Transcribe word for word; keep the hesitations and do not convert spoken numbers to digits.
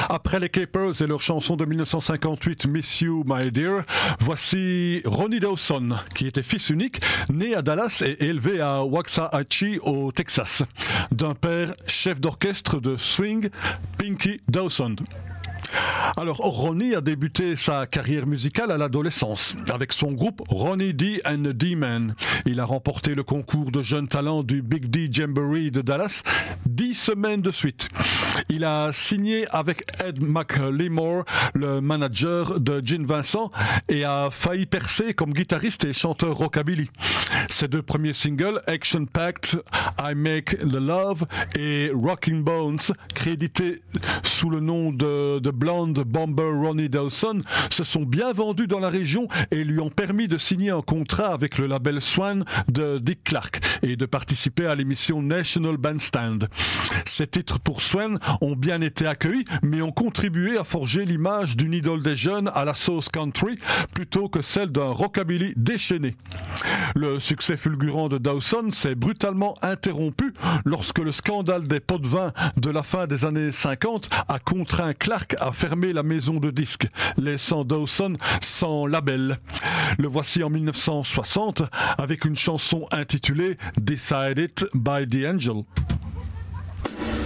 Après les Capers et leur chanson de dix-neuf cent cinquante-huit Miss You My Dear, voici Ronnie Dawson, qui était fils unique, né à Dallas et élevé à Waxahachie au Texas, d'un père chef d'orchestre de swing, Pinky Dawson. Alors, Ronnie a débuté sa carrière musicale à l'adolescence avec son groupe Ronnie D and the D-Men. Il a remporté le concours de jeunes talents du Big D Jamboree de Dallas dix semaines de suite. Il a signé avec Ed McLemore, le manager de Gene Vincent, et a failli percer comme guitariste et chanteur rockabilly. Ses deux premiers singles, Action Packed, I Make the Love et Rockin' Bones, crédités sous le nom de, de Blonde Bomber Ronnie Dawson, se sont bien vendus dans la région et lui ont permis de signer un contrat avec le label Swan de Dick Clark et de participer à l'émission National Bandstand. Ces titres pour Swan ont bien été accueillis, mais ont contribué à forger l'image d'une idole des jeunes à la sauce country plutôt que celle d'un rockabilly déchaîné. Le succès fulgurant de Dawson s'est brutalement interrompu lorsque le scandale des pots de vin de la fin des années cinquante a contraint Clark à fermer la maison de disques, laissant Dawson sans label. Le voici en dix-neuf cent soixante avec une chanson intitulée Decided by the Angel.